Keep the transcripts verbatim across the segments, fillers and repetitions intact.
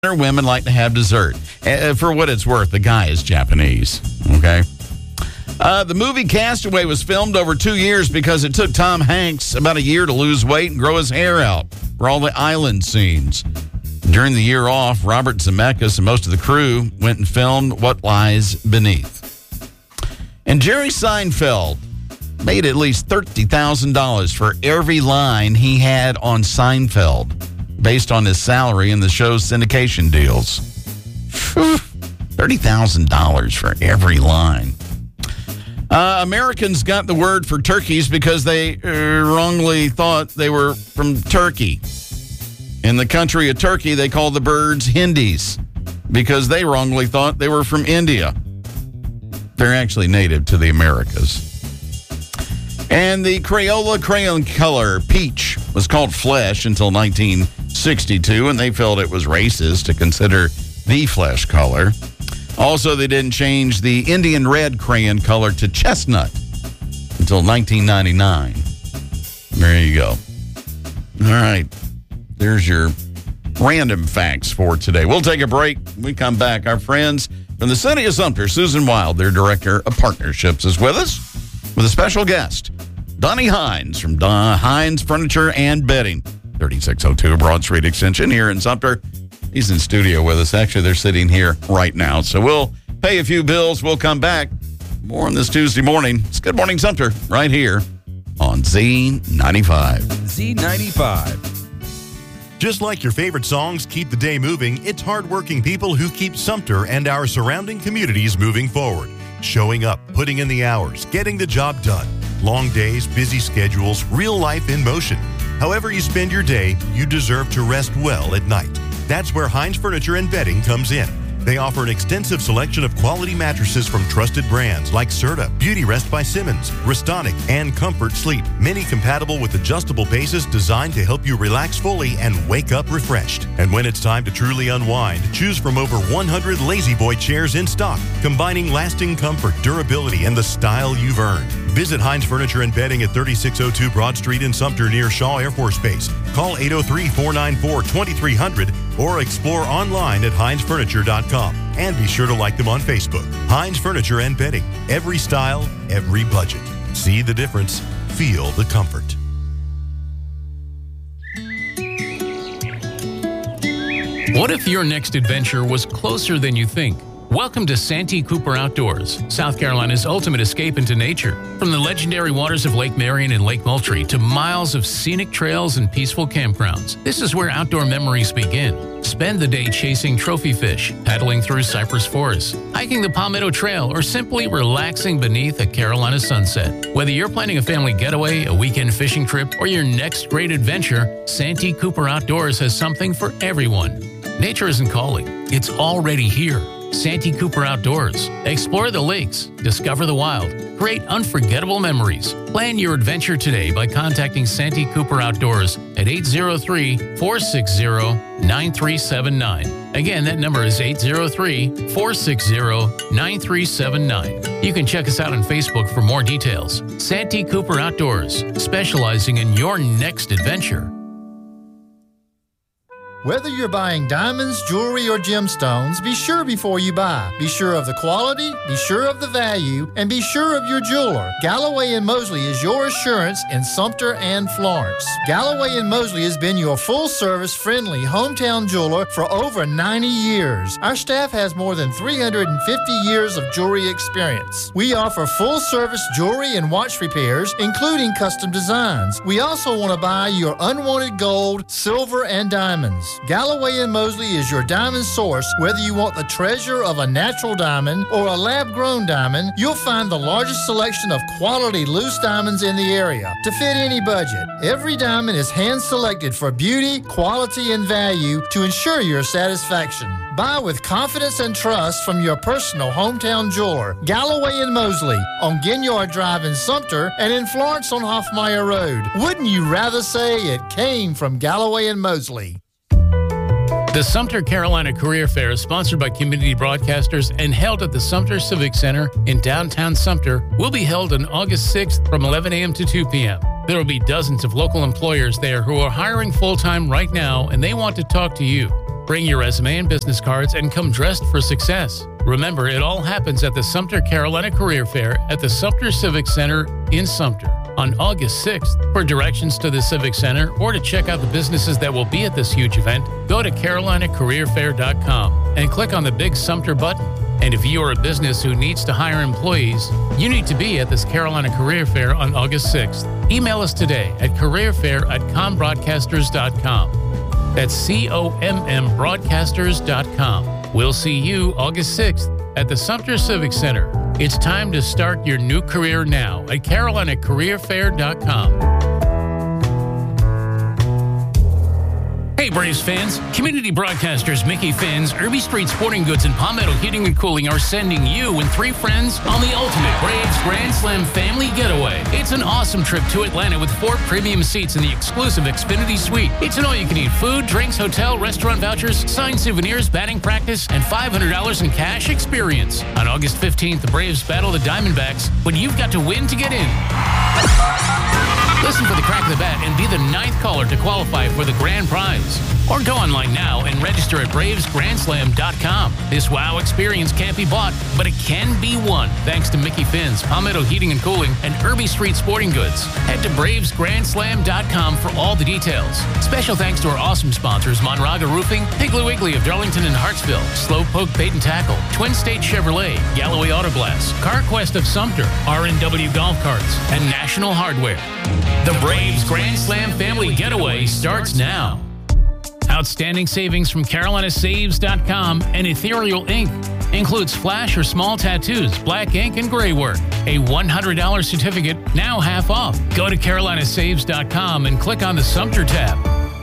women like to have dessert. Uh, for what it's worth, the guy is Japanese, okay? Uh, the movie Castaway was filmed over two years because it took Tom Hanks about a year to lose weight and grow his hair out for all the island scenes. During the year off, Robert Zemeckis and most of the crew went and filmed What Lies Beneath. And Jerry Seinfeld made at least thirty thousand dollars for every line he had on Seinfeld, based on his salary and the show's syndication deals. thirty thousand dollars for every line. Uh, Americans got the word for turkeys because they uh, wrongly thought they were from Turkey. In the country of Turkey, they call the birds Hindis because they wrongly thought they were from India. They're actually native to the Americas. And the Crayola crayon color, peach, was called flesh until nineteen sixty-two, and they felt it was racist to consider the flesh color. Also, they didn't change the Indian red crayon color to chestnut until nineteen ninety-nine. There you go. All right. There's your random facts for today. We'll take a break. When we come back, our friends from the city of Sumter, Susan Wild, their director of partnerships, is with us with a special guest, Donnie Hines from Don Hines Furniture and Bedding, thirty-six oh two Broad Street Extension here in Sumter. He's in studio with us. Actually, they're sitting here right now. So we'll pay a few bills. We'll come back. More on this Tuesday morning. It's Good Morning Sumter right here on Z ninety-five. Z ninety-five. Just like your favorite songs keep the day moving, it's hardworking people who keep Sumter and our surrounding communities moving forward. Showing up, putting in the hours, getting the job done. Long days, busy schedules, real life in motion. However you spend your day, you deserve to rest well at night. That's where Hines Furniture and Bedding comes in. They offer an extensive selection of quality mattresses from trusted brands like Serta, Beauty Rest by Simmons, Restonic, and Comfort Sleep. Many compatible with adjustable bases designed to help you relax fully and wake up refreshed. And when it's time to truly unwind, choose from over one hundred Lazy Boy chairs in stock, combining lasting comfort, durability, and the style you've earned. Visit Hines Furniture and Bedding at thirty-six oh two Broad Street in Sumter near Shaw Air Force Base. Call eight oh three, four nine four, two three zero zero or explore online at hines furniture dot com. And be sure to like them on Facebook. Hines Furniture and Bedding. Every style, every budget. See the difference. Feel the comfort. What if your next adventure was closer than you think? Welcome to Santee Cooper Outdoors, South Carolina's ultimate escape into nature. From the legendary waters of Lake Marion and Lake Moultrie to miles of scenic trails and peaceful campgrounds, this is where outdoor memories begin. Spend the day chasing trophy fish, paddling through cypress forests, hiking the Palmetto Trail, or simply relaxing beneath a Carolina sunset. Whether you're planning a family getaway, a weekend fishing trip, or your next great adventure, Santee Cooper Outdoors has something for everyone. Nature isn't calling, it's already here. Santee Cooper Outdoors. Explore the lakes, discover the wild, create unforgettable memories. Plan your adventure today by contacting Santee Cooper Outdoors at eight oh three, four six zero, nine three seven nine. Again, that number is eight oh three, four six zero, nine three seven nine. You can check us out on Facebook for more details. Santee Cooper Outdoors, specializing in your next adventure. Whether you're buying diamonds, jewelry, or gemstones, be sure before you buy. Be sure of the quality, be sure of the value, and be sure of your jeweler. Galloway and Mosley is your assurance in Sumter and Florence. Galloway and Mosley has been your full-service, friendly hometown jeweler for over ninety years. Our staff has more than three hundred fifty years of jewelry experience. We offer full-service jewelry and watch repairs, including custom designs. We also want to buy your unwanted gold, silver, and diamonds. Galloway and Mosley is your diamond source. Whether you want the treasure of a natural diamond or a lab-grown diamond, you'll find the largest selection of quality loose diamonds in the area to fit any budget. Every diamond is hand-selected for beauty, quality, and value to ensure your satisfaction. Buy with confidence and trust from your personal hometown jeweler, Galloway and Mosley, on Ginyard Drive in Sumter and in Florence on Hoffmeyer Road. Wouldn't you rather say it came from Galloway and Mosley? The Sumter Carolina Career Fair is sponsored by Community Broadcasters and held at the Sumter Civic Center in downtown Sumter. Will be held on August sixth from eleven a.m. to two p.m. There will be dozens of local employers there who are hiring full-time right now, and they want to talk to you. Bring your resume and business cards and come dressed for success. Remember, it all happens at the Sumter Carolina Career Fair at the Sumter Civic Center in Sumter on August sixth. For directions to the Civic Center or to check out the businesses that will be at this huge event, go to carolina career fair dot com and click on the big Sumter button. And if you are a business who needs to hire employees, you need to be at this Carolina Career Fair on August sixth. Email us today at careerfair at combroadcasters dot com. That's C O M M broadcasters dot com. We'll see you August sixth at the Sumter Civic Center. It's time to start your new career now at carolina career fair dot com. Hey Braves fans, community broadcasters Mickey Finn's, Irby Street Sporting Goods, and Palmetto Heating and Cooling are sending you and three friends on the ultimate Braves Grand Slam family getaway. It's an awesome trip to Atlanta with four premium seats in the exclusive Xfinity Suite. It's an all-you-can-eat food, drinks, hotel, restaurant vouchers, signed souvenirs, batting practice, and five hundred dollars in cash experience. On August fifteenth, the Braves battle the Diamondbacks, but you've got to win to get in. Listen for the crack of the bat and be the ninth caller to qualify for the grand prize. Or go online now and register at braves grand slam dot com. This wow experience can't be bought, but it can be won thanks to Mickey Finn's, Palmetto Heating and Cooling, and Irby Street Sporting Goods. Head to braves grand slam dot com for all the details. Special thanks to our awesome sponsors, Monraga Roofing, Piggly Wiggly of Darlington and Hartsville, Slowpoke Bait and Tackle, Twin State Chevrolet, Galloway Auto Glass, CarQuest of Sumter, R and W Golf Carts, and National Hardware. The Braves Grand Slam Family Getaway starts now. Outstanding savings from carolina saves dot com and Ethereal Ink. Includes flash or small tattoos, black ink, and gray work. A one hundred dollars certificate, now half off. Go to carolina saves dot com and click on the Sumter tab.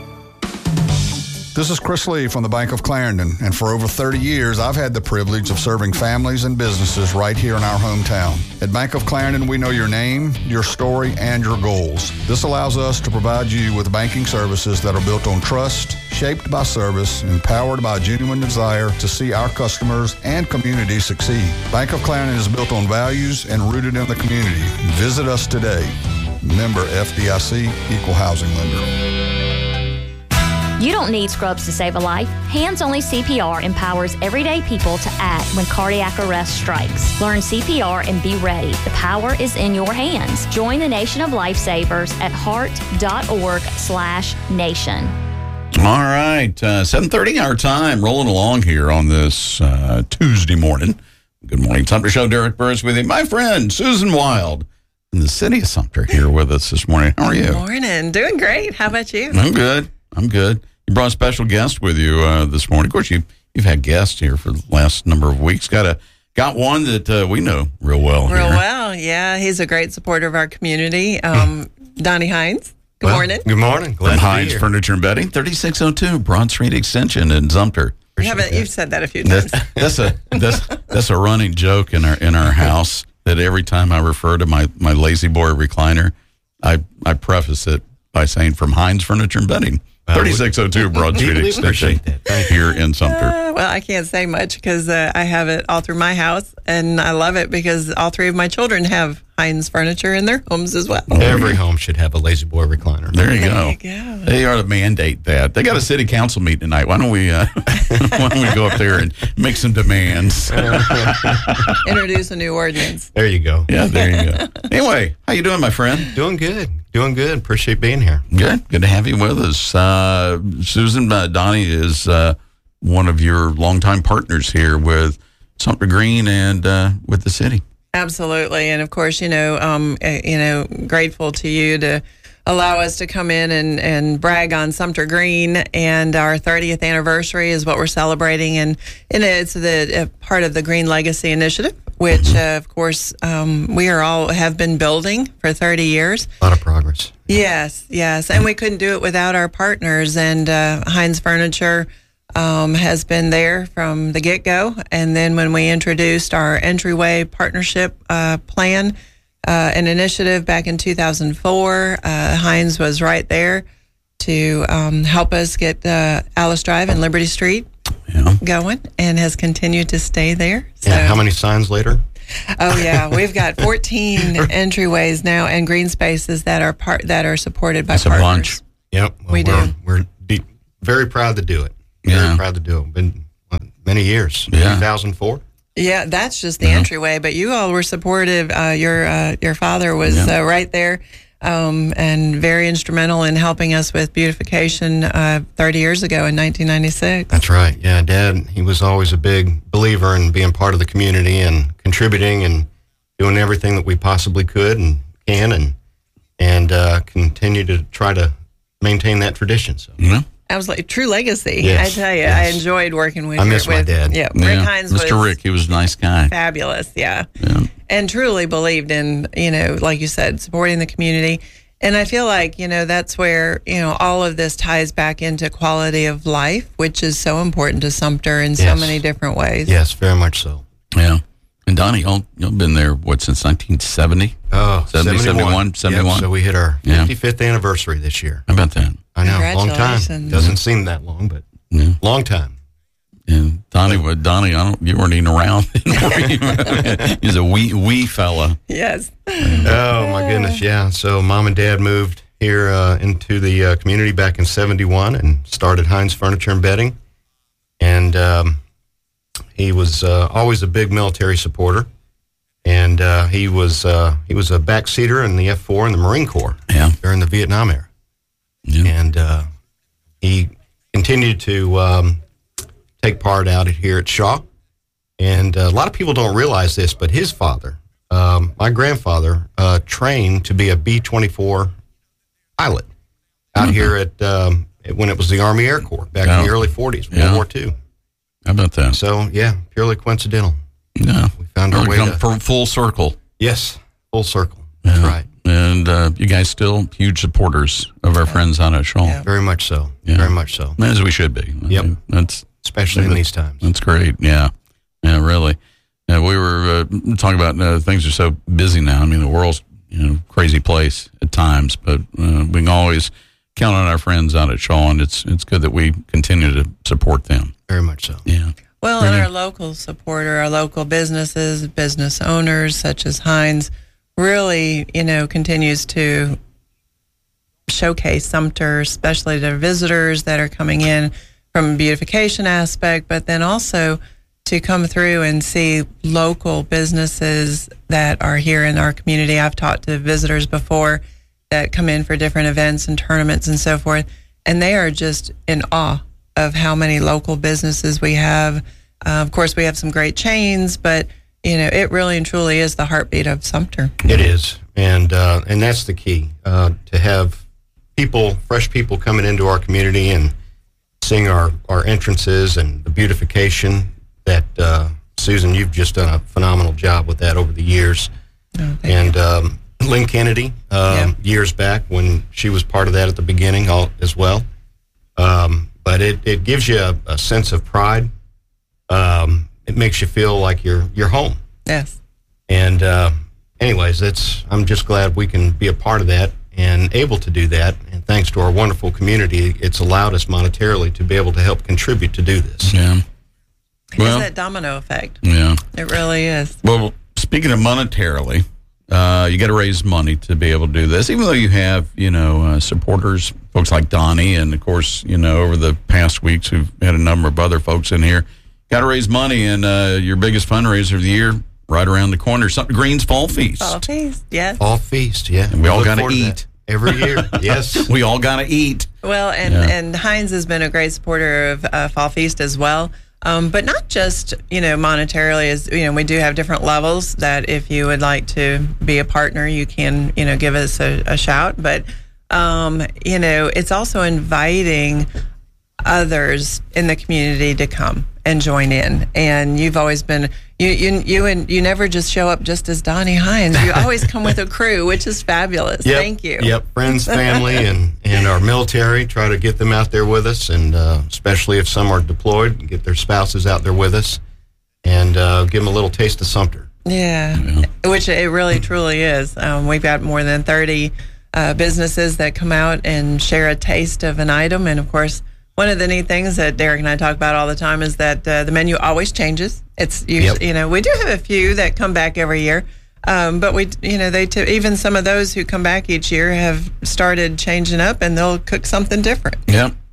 This is Chris Lee from the Bank of Clarendon, and for over thirty years, I've had the privilege of serving families and businesses right here in our hometown. At Bank of Clarendon, we know your name, your story, and your goals. This allows us to provide you with banking services that are built on trust, shaped by service, and powered by a genuine desire to see our customers and community succeed. Bank of Clarendon is built on values and rooted in the community. Visit us today. Member F D I C, Equal Housing Lender. You don't need scrubs to save a life. Hands-Only C P R empowers everyday people to act when cardiac arrest strikes. Learn C P R and be ready. The power is in your hands. Join the Nation of Lifesavers at heart.org slash nation. All right, uh, seven thirty our time, rolling along here on this uh, Tuesday morning. Good morning, Sumter Show. Derek Burris with you. My friend, Susan Wild, in the city of Sumter, here with us this morning. How are you? Good morning. Doing great. How about you? I'm good. I'm good. You brought a special guest with you uh, this morning. Of course, you, you've had guests here for the last number of weeks. Got a got one that uh, we know real well. Real here. well, yeah. He's a great supporter of our community. Um, Donnie Hines. Good well, morning. Good morning. Glad From to Hines be here. Furniture and Bedding, thirty-six oh two Broad Street Extension in Sumter. You haven't, you've said that a few times. That's, that's a that's that's a running joke in our in our house that every time I refer to my, my Lazy Boy recliner, I I preface it by saying from Hines Furniture and Bedding. thirty-six oh two Broad Street Deeply Extension appreciate that. here in Sumter. Uh, well, I can't say much because uh, I have it all through my house, and I love it because all three of my children have Hines furniture in their homes as well. Every home should have a Lazy Boy recliner. There you There go. you go. They ought to mandate that. They got a city council meeting tonight. Why don't we uh, why don't we go up there and make some demands? Introduce a new ordinance. There you go. Yeah, there you go. Anyway, how you doing, my friend? Doing good. Doing good. Appreciate being here. Good. Good to have you with us. Uh, Susan, uh, Donnie is uh, one of your longtime partners here with Sumter Green and uh, with the city. Absolutely. And of course, you know, um, uh, you know, grateful to you to allow us to come in and, and brag on Sumter Green, and our thirtieth anniversary is what we're celebrating. And, and it's the uh, part of the Green Legacy Initiative, which uh, of course, um, we are all have been building for thirty years. A lot of progress. Yes, yes. And we couldn't do it without our partners, and uh, Hines Furniture Um, has been there from the get-go. And then when we introduced our entryway partnership uh, plan, uh, an initiative back in two thousand four, uh, Hines was right there to um, help us get uh, Alice Drive and Liberty Street Yeah. going, and has continued to stay there. So, Yeah. How many signs later? oh yeah, we've got fourteen entryways now and green spaces that are part that are supported by That's a partners. bunch. Yep. Well, We we're, do. We're deep, very proud to do it. Yeah. Very proud to do it. Been what, many years. Yeah. two thousand four. Yeah, that's just the Yeah. entryway. But you all were supportive. Uh, your uh, your father was Yeah. uh, right there um, and very instrumental in helping us with beautification uh, thirty years ago in nineteen ninety-six. That's right. Yeah, Dad, he was always a big believer in being part of the community and contributing and doing everything that we possibly could and can and and uh, continue to try to maintain that tradition. So. Yeah. I was like true legacy. Yes, I tell you, yes. I enjoyed working with. I miss your, my with, dad. Yeah, Rick Yeah. Hines Mister was Rick, he was a nice guy. fabulous. Yeah. Yeah. And truly believed in, you know, like you said, supporting the community. And I feel like, you know, that's where, you know, all of this ties back into quality of life, which is so important to Sumter in so Yes. many different ways. Yes, very much so. Yeah. And Donnie, you've you've been there, what, since nineteen seventy? Oh, seventy, seventy-one, seventy-one? Yep, so we hit our Yeah. fifty-fifth anniversary this year. How about that? I know, long time. Congratulations. Doesn't seem that long, but Yeah. long time. And Donnie, well, Donnie, I don't, you weren't even around anymore. He's a wee, wee fella. Yes. Oh, my goodness, yeah. So mom and dad moved here uh, into the uh, community back in seventy-one and started Hines Furniture and Bedding. And um, he was uh, always a big military supporter. And uh, he was uh, he was a backseater in the F four in the Marine Corps Yeah. during the Vietnam era. Yeah. And uh, he continued to um, take part out here at Shaw. And uh, a lot of people don't realize this, but his father, um, my grandfather, uh, trained to be a B twenty-four pilot out Mm-hmm. here at um, when it was the Army Air Corps back Yeah. in the early forties, World Yeah. War Two. How about that? So, yeah, purely coincidental. Yeah. We found our Really way come to, for full circle. yes, full circle. That's Yeah. right. And uh, you guys still huge supporters of our friends on at Shaw. Yeah. Very much so. Yeah. Very much so. As we should be. I Yep. mean, that's Especially in these times. That's great. Yeah. Yeah, really. Yeah, we were uh, talking about uh, things are so busy now. I mean, the world's, you know, crazy place at times, but uh, we can always count on our friends out at Shaw, and it's it's good that we continue to support them. Very much so. Yeah. Well, and our local supporter, our local businesses, business owners such as Hines, really, you know, continues to showcase Sumter, especially to visitors that are coming in from a beautification aspect, but then also to come through and see local businesses that are here in our community. I've talked to visitors before that come in for different events and tournaments and so forth, and they are just in awe of how many local businesses we have. Uh, of course, we have some great chains, but you know, it really and truly is the heartbeat of Sumter. It is, and uh, and that's the key uh, to have people, fresh people, coming into our community and seeing our our entrances and the beautification. That uh, Susan, you've just done a phenomenal job with that over the years, Oh, thank and um, Lynn Kennedy um, years back when she was part of that at the beginning all, as well. Um, but it, it gives you a, a sense of pride. Um, it makes you feel like you're you're home. Yes. And uh, anyways, that's I'm just glad we can be a part of that and able to do that. And thanks to our wonderful community, it's allowed us monetarily to be able to help contribute to do this. Yeah. It Well- is that domino effect. Yeah. It really is. Well, speaking of monetarily, uh, you got to raise money to be able to do this. Even though you have, you know, uh, supporters, folks like Donnie, and of course, you know, over the past weeks, we've had a number of other folks in here. Got to raise money, and uh, your biggest fundraiser of the year, right around the corner, something Green's Fall Feast. Oh, please. Yes. Fall feast, yeah. And we all Look gotta forward to eat. that every year. Yes. We all got to eat. Well, and, Yeah. and Hines has been a great supporter of uh, Fall Feast as well. Um, but not just, you know, monetarily, as you know, we do have different levels that if you would like to be a partner, you can, you know, give us a, a shout. But, um, you know, it's also inviting others in the community to come and join in. And you've always been, you, you, you, and you never just show up just as Donnie Hines. You always come with a crew, which is fabulous. Yep. Thank you. Yep, friends, family, and, and our military, try to get them out there with us, and uh, especially if some are deployed, get their spouses out there with us, and uh, give them a little taste of Sumter. Yeah, which it really truly is. Um, we've got more than thirty uh, businesses that come out and share a taste of an item. And of course, one of the neat things that Derek and I talk about all the time is that uh, the menu always changes. It's usually, Yep. you know, we do have a few that come back every year. Um, but we, you know, they t- even some of those who come back each year have started changing up, and they'll cook something different. Yeah.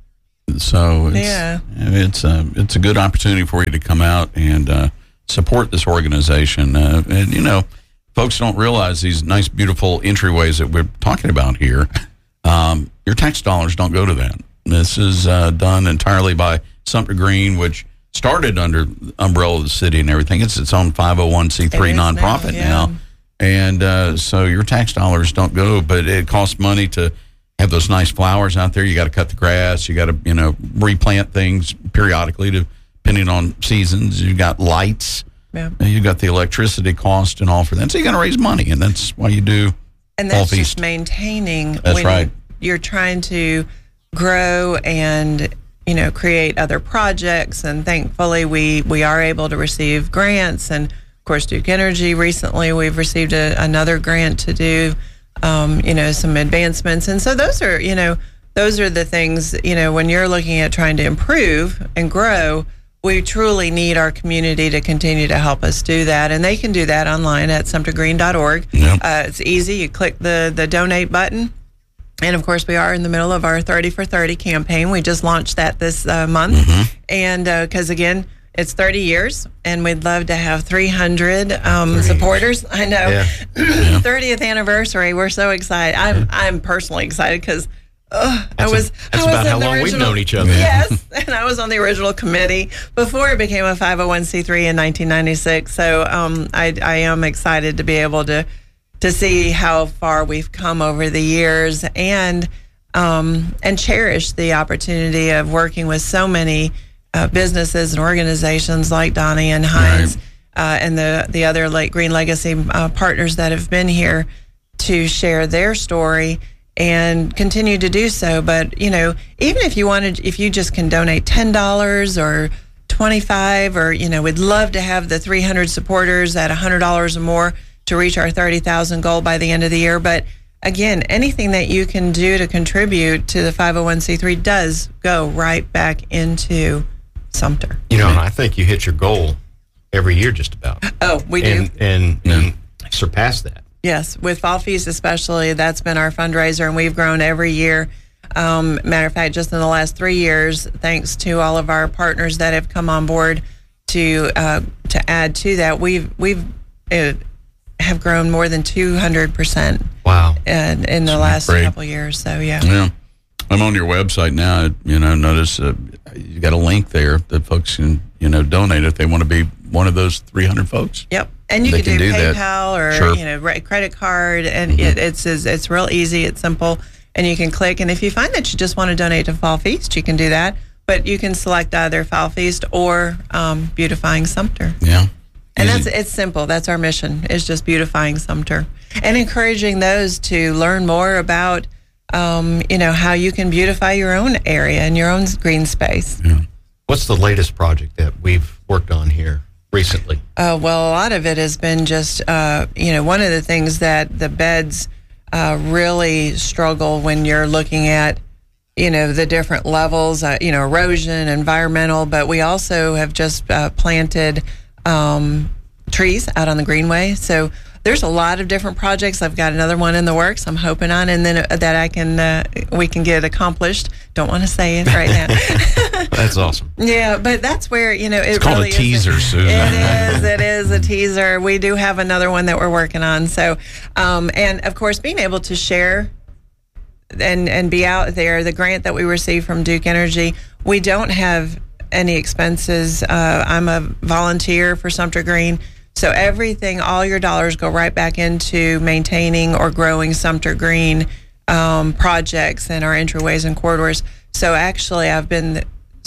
So it's, Yeah. it's, a, it's a good opportunity for you to come out and uh, support this organization. Uh, and, you know, folks don't realize these nice, beautiful entryways that we're talking about here. Um, your tax dollars don't go to that. This is uh, done entirely by Sumter Green, which started under the umbrella of the city and everything. It's its own five oh one c three nonprofit now. now, yeah. now. And uh, so your tax dollars don't go, but it costs money to have those nice flowers out there. You got to cut the grass. You got to, you know, replant things periodically to, depending on seasons. You got lights. Yeah. You got the electricity cost and all for that. So you got to raise money, and that's why you do. And that's Fall just Feast. maintaining. That's when right. You're trying to grow and, you know, create other projects. And thankfully, we, we are able to receive grants. And, of course, Duke Energy, recently we've received a, another grant to do, um, you know, some advancements. And so those are, you know, those are the things, you know, when you're looking at trying to improve and grow, we truly need our community to continue to help us do that. And they can do that online at sumter green dot org. Yep. Uh, it's easy. You click the, the donate button. And, of course, we are in the middle of our thirty for thirty campaign. We just launched that this uh, month. Mm-hmm. And because, uh, again, it's thirty years, and we'd love to have three hundred um, supporters. I know. Yeah. thirtieth anniversary. We're so excited. I'm, I'm personally excited because uh, I was. That's I was about in how the long we've original- known each other. Yes. And I was on the original committee before it became a five oh one c three in nineteen ninety-six. So um, I, I am excited to be able to. to see how far we've come over the years and um, and cherish the opportunity of working with so many uh, businesses and organizations like Donnie and Heinz uh, and the, the other Lake Green Legacy uh, partners that have been here to share their story and continue to do so. But, you know, even if you wanted, if you just can donate ten dollars or twenty-five or, you know, we'd love to have the three hundred supporters at one hundred dollars or more to reach our thirty thousand goal by the end of the year. But again, anything that you can do to contribute to the five oh one c three does go right back into Sumter. You know, and I think you hit your goal every year just about. Oh, we do. And, and, and surpass that. Yes, with Fall Feast especially, that's been our fundraiser, and we've grown every year. Um, matter of fact, just in the last three years, thanks to all of our partners that have come on board to uh, to add to that, we've we've uh, have grown more than two hundred percent. Wow! In, in the last great. couple of years, so yeah. Yeah. I'm on your website now. You know, notice uh, you got a link there that folks can, you know, donate if they want to be one of those three hundred folks. Yep, and you They can, can do, do that. PayPal or Sure. you know re- credit card, and Mm-hmm. it, it's it's it's real easy. It's simple, and you can click. And if you find that you just want to donate to Fall Feast, you can do that. But you can select either Fall Feast or um, Beautifying Sumter. Yeah. And Easy. that's it's simple. That's our mission. Is just beautifying Sumter and encouraging those to learn more about, um, you know, how you can beautify your own area and your own green space. Yeah. What's the latest project that we've worked on here recently? Uh, well, a lot of it has been just, uh, you know, one of the things that the beds uh, really struggle when you're looking at, you know, the different levels, uh, you know, erosion, environmental, but we also have just uh, planted um, trees out on the greenway. So there's a lot of different projects. I've got another one in the works I'm hoping on, and then uh, that I can, uh, we can get accomplished. Don't want to say it right now. That's awesome. Yeah, but that's where, you know, it It's called really a teaser, is, Susan. It is. It is a teaser. We do have another one that we're working on. So, um, and of course, being able to share and and be out there. The grant that we received from Duke Energy, we don't have any expenses. Uh, I'm a volunteer for Sumter Green. So everything, all your dollars go right back into maintaining or growing Sumter Green um, projects and our entryways and corridors. So actually, I've been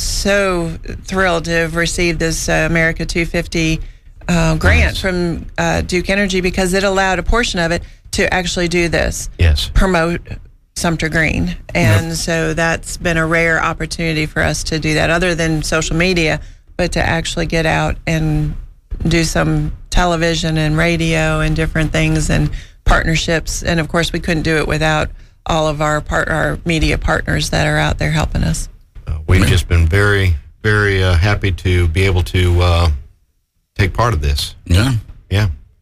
so thrilled to have received this uh, America two fifty uh, grant Nice. from uh, Duke Energy because it allowed a portion of it to actually do this, Yes. promote Sumter Green. And so that's been a rare opportunity for us to do that other than social media, but to actually get out and do some television and radio and different things and partnerships. And of course, we couldn't do it without all of our part, our media partners that are out there helping us. Uh, we've just been very, very uh, happy to be able to uh, take part of this. Yeah. Yeah.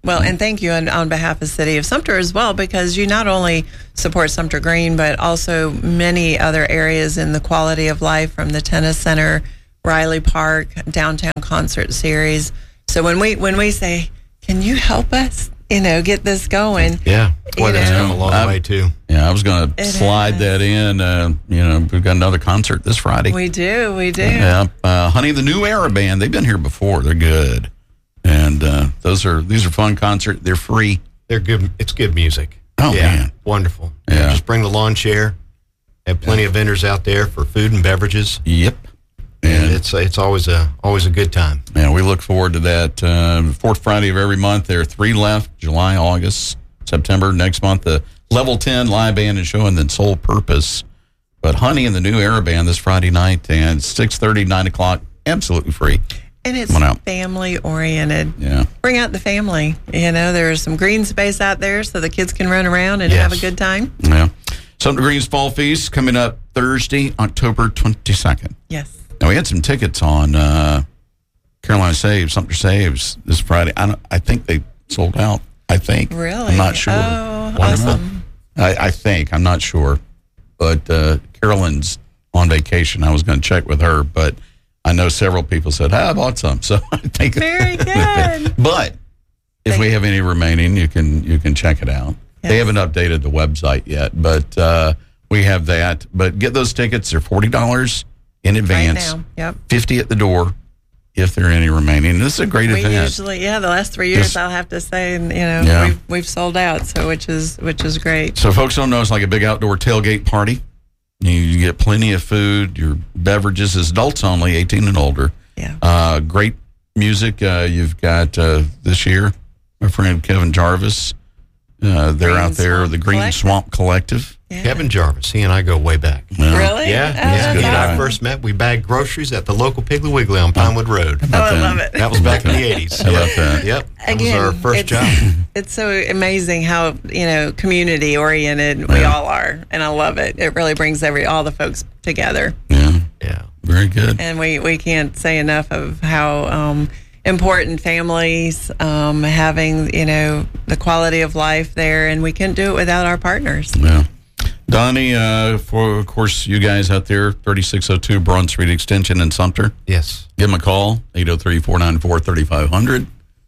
Well, and thank you on, on behalf of the City of Sumter as well, because you not only support Sumter Green, but also many other areas in the quality of life, from the tennis center, Riley Park, downtown concert series. So when we when we say, can you help us, you know, get this going? Yeah, boy, you that's know, come a long I- way too. Yeah, I was going to It slide has. that in. Uh, you know, we've got another concert this Friday. We do, we do. Yeah, uh, Honey, the New Era Band. They've been here before. They're good, and uh, those are these are fun concerts. They're free. They're good. It's good music. Oh, yeah, man. wonderful. Yeah. Just bring the lawn chair. Have plenty of vendors out there for food and beverages. Yep. And And it's it's always a always a good time. man, we look forward to that. Uh, fourth Friday of every month. There are three left: July, August, September. Next month, the Level ten live band and show, and then Soul Purpose. But Honey and the New Era Band this Friday night, and six thirty, nine o'clock, absolutely free. And it's Come on out. family oriented. Yeah. Bring out the family. You know, there's some green space out there so the kids can run around and Yes. have a good time. Yeah. Sumter Green's Fall Feast coming up Thursday, October twenty-second. Yes. Now, we had some tickets on uh, Carolina Saves, Sumter Saves this Friday. I, don't, I think they sold out. I think. Really? I'm not sure. Oh, Wonderful. awesome. I, I think. I'm not sure. But uh, Carolyn's on vacation. I was going to check with her, but I know several people said, hey, I bought some. So I think. Very good. But if Thank we have any remaining, you can you can check it out. They Yes. haven't updated the website yet, but uh, we have that. But get those tickets. They're forty dollars in advance, Right now. Yep. fifty at the door if there are any remaining. This is a great We event. usually, yeah, the last three years, Just- I'll have to say, and you know, Yeah. we've, we've sold out, so which is which is great. So folks don't know, it's like a big outdoor tailgate party. You, you get plenty of food, your beverages. It's adults only, eighteen and older. Yeah. Uh, great music. Uh, you've got uh, this year, my friend Kevin Jarvis. Uh, they're Green out there, Swamp the Green Collective. Swamp Collective. Yeah. Kevin Jarvis, he and I go way back. Yeah. Really? Yeah, Oh, yeah. that's He and I awesome. first met. We bagged groceries at the local Piggly Wiggly on Pinewood Road. Oh, I them? love it. That was back in the eighties. How about that? Yep. That Again, was our first it's, job. It's so amazing how, you know, community oriented we Yeah. all are, and I love it. It really brings every all the folks together, Yeah, Yeah. very good. and we we can't say enough of how um, important families um, having, you know, the quality of life there, and we couldn't do it without our partners. Yeah. Donnie, uh, for of course, you guys out there, thirty-six oh two Broad Street Extension in Sumter. Yes. Give them a call, eight oh three, four nine four, three five zero zero,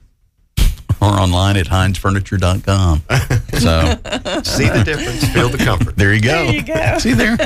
or online at heinz furniture dot com. So See the difference. Feel the comfort. there you go. There you go. See there?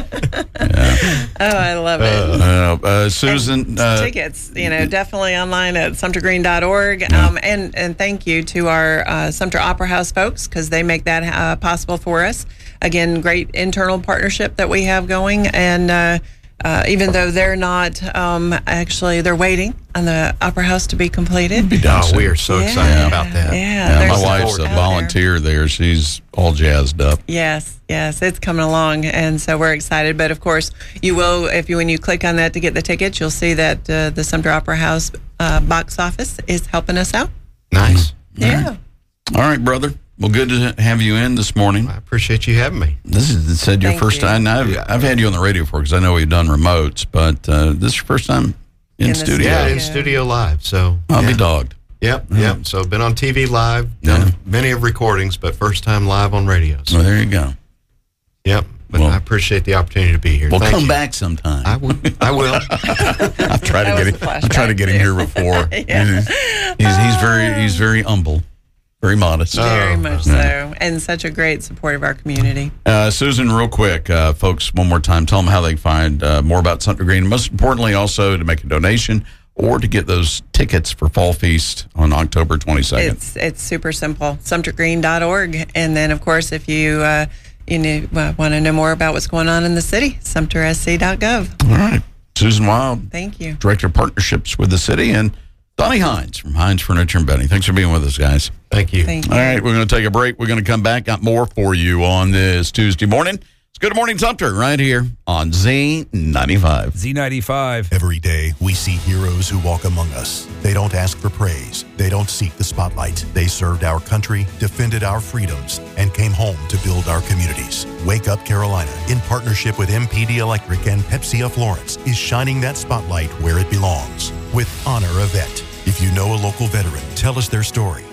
Oh, I love it. Uh, uh, Susan, uh, Tickets, you know, definitely online at sumter green dot org. Um, and, and thank you to our uh, Sumter Opera House folks, because they make that uh, possible for us. Again, great internal partnership that we have going. And uh, uh, even though they're not um, actually, they're waiting on the Opera House to be completed. be done Oh, soon. we are so excited Yeah. about that. Yeah, Yeah, there's my some wife's a out there. volunteer there. She's all jazzed up. Yes, yes, it's coming along, and so we're excited. But of course, you will, if you when you click on that to get the tickets, you'll see that uh, the Sumter Opera House uh, box office is helping us out. Nice. Yeah, All right, brother. Well, good to have you in this morning. I appreciate you having me. This is it said your Thank first you. time. I've, I've had you on the radio before because I know we've done remotes, but uh, this is your first time in, In the studio. Yeah, Yeah. in studio live. So I'll yeah. be dogged. Yep, yep. So been on T V live, done Yeah. many of recordings, but first time live on radio. So, Well, there you go. yep. But Well- I appreciate the opportunity to be here. Well, Thank come you. back sometime. I will. I will. I've tried to That get was him. a I've tried to flashback, get him too. here before. Yeah. he's, he's very he's very humble, very modest. very Oh, much so, and such a great support of our community. Uh, Susan, real quick, uh, folks, one more time, tell them how they can find uh, more about Sumter Green. Most importantly, also to make a donation or to get those tickets for Fall Feast on October twenty-second. It's it's super simple. sumter green dot org, and then of course, if you uh, you know, want to know more about what's going on in the city, sumter s c dot gov. All right. Susan Wild, Thank you. Director of Partnerships with the City, and Donnie Hines from Hines Furniture and Bedding. Thanks for being with us, guys. Thank you. Thank you. All right, we're going to take a break. We're going to come back. Got more for you on this Tuesday morning. It's Good Morning Sumter right here on Z ninety-five. Z ninety-five. Every day, we see heroes who walk among us. They don't ask for praise. They don't seek the spotlight. They served our country, defended our freedoms, and came home to build our communities. Wake Up Carolina, in partnership with M P D Electric and Pepsi of Florence, is shining that spotlight where it belongs with Honor a Vet. If you know a local veteran, tell us their story.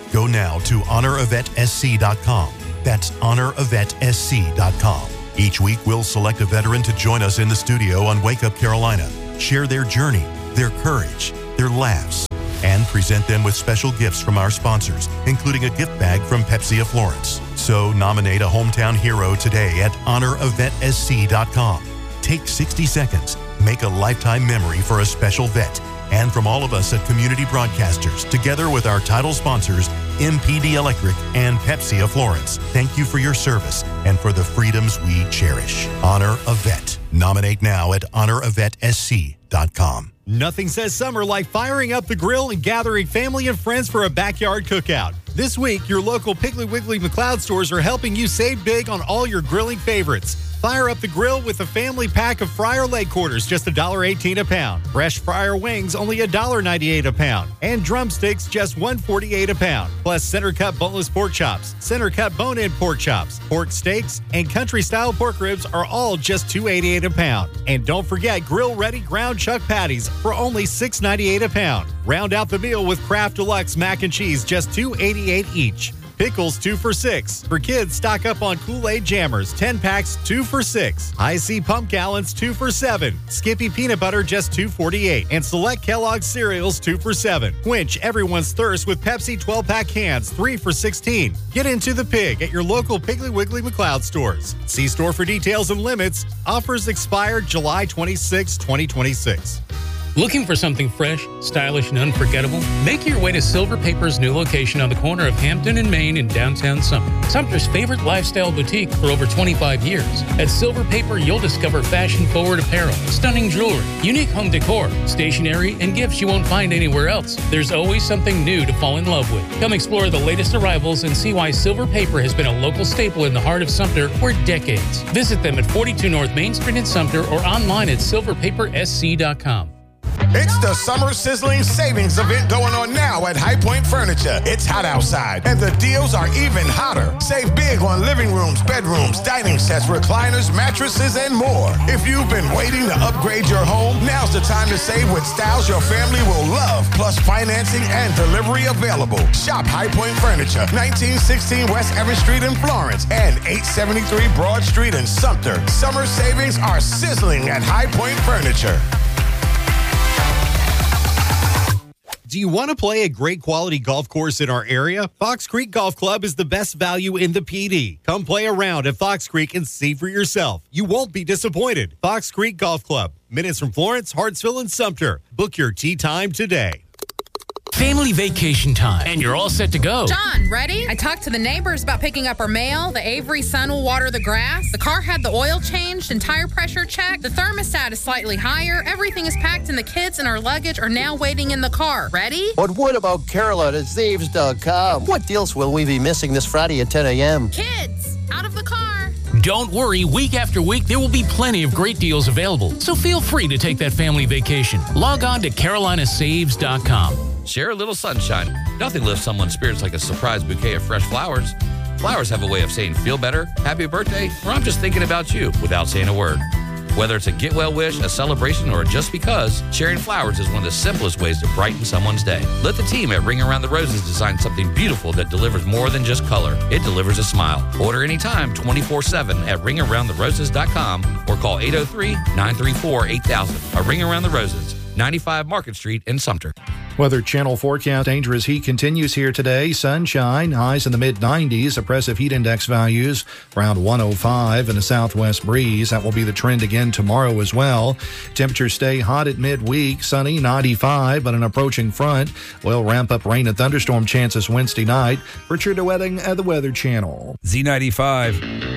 Go now to honor a vet s c dot com. That's honor a vet s c dot com. Each week, we'll select a veteran to join us in the studio on Wake Up Carolina, share their journey, their courage, their laughs, and present them with special gifts from our sponsors, including a gift bag from Pepsi of Florence. So nominate a hometown hero today at honor a vet s c dot com. Take sixty seconds, make a lifetime memory for a special vet. And from all of us at Community Broadcasters, together with our title sponsors, M P D Electric and Pepsi of Florence, thank you for your service and for the freedoms we cherish. Honor a Vet. Nominate now at honor a vet s c dot com. Nothing says summer like firing up the grill and gathering family and friends for a backyard cookout. This week, your local Piggly Wiggly McLeod stores are helping you save big on all your grilling favorites. Fire up the grill with a family pack of fryer leg quarters, just one dollar eighteen a pound. Fresh fryer wings, only one dollar ninety-eight a pound. And drumsticks, just one dollar forty-eight a pound. Plus center cut boneless pork chops, center cut bone-in pork chops, pork steaks, and country-style pork ribs are all just two dollars eighty-eight a pound. And don't forget grill-ready ground chuck patties for only six dollars ninety-eight a pound. Round out the meal with Kraft Deluxe mac and cheese, just two dollars eighty-eight each. Pickles, two for six. For kids, stock up on Kool-Aid Jammers, ten packs, two for six. I C Pump Gallons, two for seven. Skippy Peanut Butter, just two dollars forty-eight. And select Kellogg's cereals, two for seven. Quench everyone's thirst with Pepsi twelve-pack cans, three for sixteen. Get into the pig at your local Piggly Wiggly McLeod stores. See store for details and limits. Offers expire July twenty-sixth, twenty twenty-six. Looking for something fresh, stylish, and unforgettable? Make your way to Silver Paper's new location on the corner of Hampton and Main in downtown Sumter. Sumter's favorite lifestyle boutique for over twenty-five years. At Silver Paper, you'll discover fashion-forward apparel, stunning jewelry, unique home decor, stationery, and gifts you won't find anywhere else. There's always something new to fall in love with. Come explore the latest arrivals and see why Silver Paper has been a local staple in the heart of Sumter for decades. Visit them at forty-two North Main Street in Sumter or online at silver paper s c dot com. It's the Summer Sizzling Savings event going on now at High Point Furniture. It's hot outside, and the deals are even hotter. Save big on living rooms, bedrooms, dining sets, recliners, mattresses, and more. If you've been waiting to upgrade your home, now's the time to save with styles your family will love, plus financing and delivery available. Shop High Point Furniture, nineteen sixteen West Evans Street in Florence and eight seventy-three Broad Street in Sumter. Summer savings are sizzling at High Point Furniture. Do you want to play a great quality golf course in our area? Fox Creek Golf Club is the best value in the P D. Come play around at Fox Creek and see for yourself. You won't be disappointed. Fox Creek Golf Club, minutes from Florence, Hartsville, and Sumter. Book your tee time today. Family vacation time, and you're all set to go. John, ready? I talked to the neighbors about picking up our mail. The Avery son will water the grass. The car had the oil changed and tire pressure checked. The thermostat is slightly higher. Everything is packed, and the kids and our luggage are now waiting in the car. Ready? But what about Carolina Zaves dot com? What deals will we be missing this Friday at ten a.m.? Kids, out of the car. Don't worry, week after week, there will be plenty of great deals available. So feel free to take that family vacation. Log on to carolina saves dot com. Share a little sunshine. Nothing lifts someone's spirits like a surprise bouquet of fresh flowers. Flowers have a way of saying feel better, happy birthday, or I'm just thinking about you without saying a word. Whether it's a get well wish, a celebration, or just because, sharing flowers is one of the simplest ways to brighten someone's day. Let the team at Ring Around the Roses design something beautiful that delivers more than just color. It delivers a smile. Order anytime twenty-four seven at ring around the roses dot com or call eight oh three, nine three four, eight thousand. A Ring Around the Roses, ninety-five Market Street in Sumter. Weather Channel forecast. Dangerous heat continues here today. Sunshine, highs in the mid nineties. Oppressive heat index values around one oh five and a southwest breeze. That will be the trend again tomorrow as well. Temperatures stay hot at midweek. Sunny, ninety-five, but an approaching front will ramp up rain and thunderstorm chances Wednesday night. Richard DeWetting at the Weather Channel. Z ninety-five.